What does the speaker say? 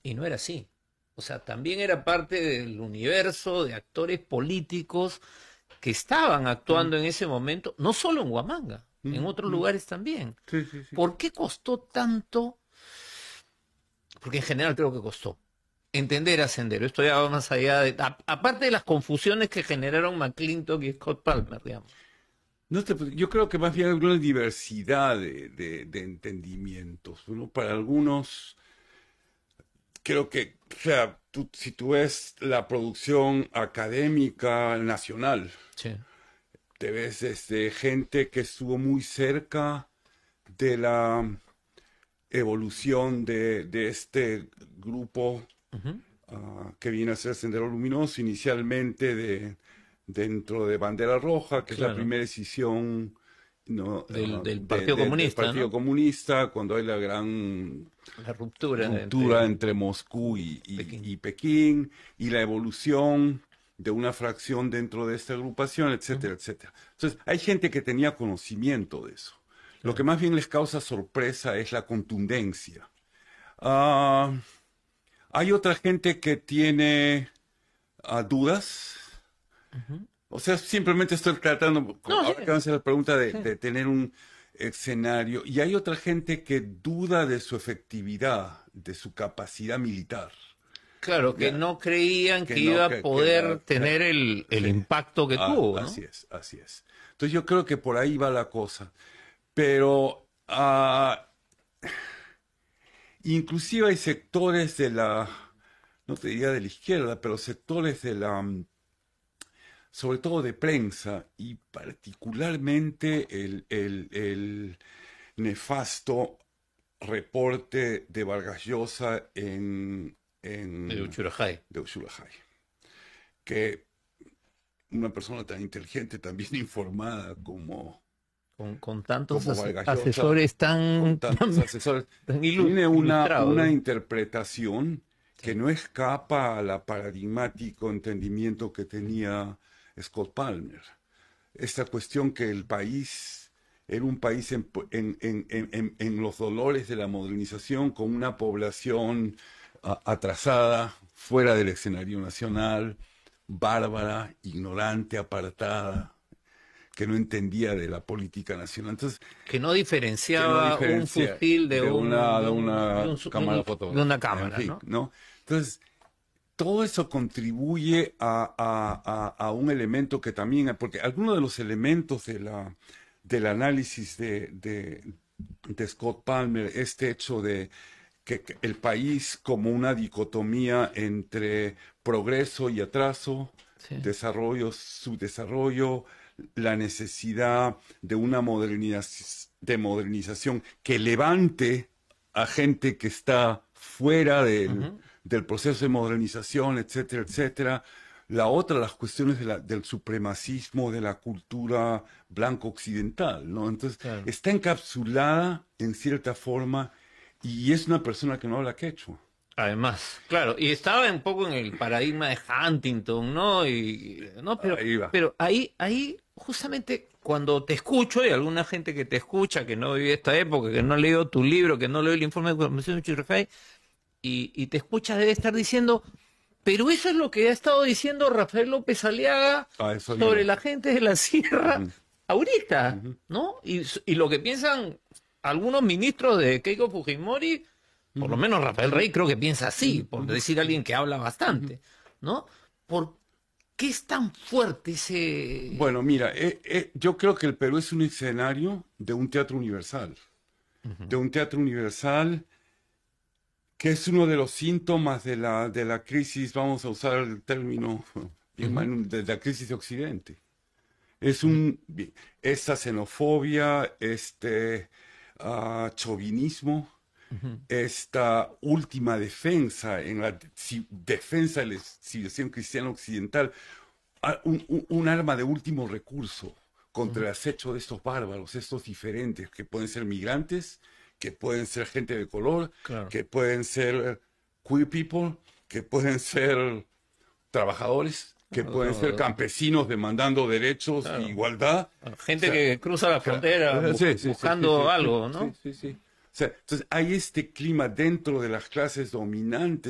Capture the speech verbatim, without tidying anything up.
Y no era así. O sea, también era parte del universo de actores políticos que estaban Mm, actuando en ese momento, no solo en Huamanga, en mm, otros mm. lugares también. Sí, sí, sí. ¿Por qué costó tanto? Porque en general creo que costó entender a Sendero. Esto ya va más allá de... a- aparte de las confusiones que generaron McClintock y Scott Palmer, digamos. No te- yo creo que más bien hay una diversidad de, de- de entendimientos, ¿no? Para algunos, creo que, o sea, tú- si tú ves la producción académica nacional, Sí, te ves desde gente que estuvo muy cerca de la evolución de, de este grupo ujú, ah, que viene a ser Sendero Luminoso, inicialmente de, dentro de Bandera Roja, que es la claro. primera decisión, ¿no? Del, ah, del de- Partido de- del Comunista, Partido ¿no? Comunista, cuando hay la gran La ruptura ruptura entre entre Moscú y, y- Pekín. y Pekín, y la evolución de una fracción dentro de esta agrupación, Ujú, etcétera, etcétera. Entonces, hay gente que tenía conocimiento de eso. Lo que claro. más bien les causa sorpresa es la contundencia. Ah, hay otra gente que tiene ah, dudas. Ujú. O sea, simplemente estoy tratando, No, sí, ahora que me hace la pregunta de, sí. de tener un escenario. Y hay otra gente que duda de su efectividad, de su capacidad militar. Claro, que Ya, no creían que que no, iba a que, que poder la- que- tener el, el sí. impacto que Ah, tuvo, así ¿no? es, así es. Entonces yo creo que por ahí va la cosa. Pero ah, inclusive hay sectores de la, no te diría de la izquierda, pero sectores de la, mm, sobre todo de prensa, y particularmente el, el, el nefasto reporte de Vargas Llosa en, De en Uchurajay. de Ushulajay, que una persona tan inteligente, tan bien informada como, Con, con tantos como ase- Vargas Llosa, asesores con tan, tantos tan, asesores, tan ilu- tiene una, ilustrados, una ¿no? interpretación que Sí. no escapa a la paradigmático entendimiento que tenía Scott Palmer. Esta cuestión que el país era un país en, en- en- en- en los dolores de la modernización, con una población a- atrasada, fuera del escenario nacional, bárbara, ignorante, apartada, que no entendía de la política nacional. Entonces, Que no que no diferenciaba un diferencia fusil de de un, una, de de un, de una un su- de cámara un- de una fotográfica, en cámara, fin, ¿no? ¿no? Entonces, todo eso contribuye a, a- a- a un elemento que también, porque algunos de los elementos de la, del análisis de, de, de Scott Palmer, este hecho de que, que el país como una dicotomía entre progreso y atraso, Sí. desarrollo, subdesarrollo, la necesidad de una modernización, de modernización que levante a gente que está fuera del, Ujú, del proceso de modernización, etcétera, etcétera. La otra, las cuestiones de la- del supremacismo de la cultura blanco-occidental, ¿no? Entonces, claro. está encapsulada en cierta forma y es una persona que no habla quechua. Además, claro, y estaba un poco en el paradigma de Huntington, ¿no? Y, no, pero, Ahí va. pero ahí, ahí, justamente cuando te escucho, y alguna gente que te escucha, que no vivió esta época, que no leyó tu libro, que no leyó el informe de Convención de Chirrajay, y, y te escucha, debe estar diciendo, pero eso es lo que ha estado diciendo Rafael López Aliaga A eso sobre iba. la gente de la sierra Ujú, ahorita, ujú, ¿no? Y, y lo que piensan algunos ministros de Keiko Fujimori, por lo ujú, menos Rafael ujú, Rey creo que piensa así, ujú, por ujú, decir alguien que habla ujú. bastante, ¿no? ¿Por qué es tan fuerte ese... Bueno, mira, eh, eh, yo creo que el Perú es un escenario de un teatro universal, de Ujú, un teatro universal que es uno de los síntomas de la, de la crisis, vamos a usar el término bien ujú, mal, de la crisis de Occidente. Es ujú, un, esta xenofobia, este ah, chauvinismo, ujú. esta última defensa en la ci- defensa de la civilización cristiana occidental, a- un, un- un arma de último recurso contra Ujú, el acecho de estos bárbaros, estos diferentes, que pueden ser migrantes, que pueden ser gente de color, claro, que pueden ser queer people, que pueden ser trabajadores, que claro, pueden ser claro, campesinos demandando derechos e claro. igualdad. O Gente sea, que cruza la frontera Claro, bus- sí, sí, sí, sí, buscando sí, sí, algo, sí, ¿no? sí, sí. O sea, entonces hay este clima dentro de las clases dominantes